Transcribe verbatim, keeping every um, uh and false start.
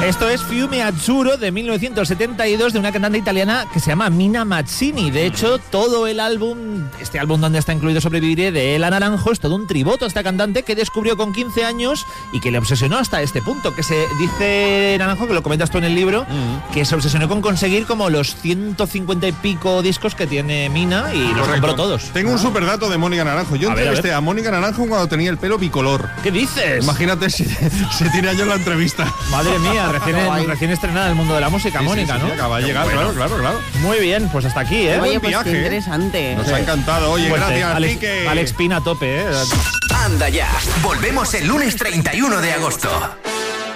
Esto es Fiume Azzurro de mil novecientos setenta y dos de una cantante italiana que se llama Mina Mazzini. De hecho, todo el álbum, este álbum donde está incluido Sobreviviré de Ela Naranjo, es todo un tributo a esta cantante que descubrió con quince años y que le obsesionó hasta este punto, que se dice Naranjo, que lo comentas tú en el libro, mm. que se obsesionó con conseguir como los ciento cincuenta y pico discos que tiene Mina y los Correcto. compró todos. Tengo ah. un super dato de Mónica Naranjo. Yo a entrevisté ver, a, ver. a Mónica Naranjo cuando tenía el pelo bicolor. ¿Qué dices? Imagínate si, si tiene años la entrevista. Madre mía, recién, en, recién estrenada el mundo de la música, sí, Mónica, sí, sí, ¿no? Sí, acaba de llegar, bueno. claro, claro, claro. Muy bien, pues hasta aquí, ¿eh? Oye, Buen pues viaje, qué interesante. ¿eh? Nos ha encantado. Oye, pues gracias, eh, Alex, Quique. Alex Pina a tope, ¿eh? Anda ya. Volvemos el lunes treinta y uno de agosto.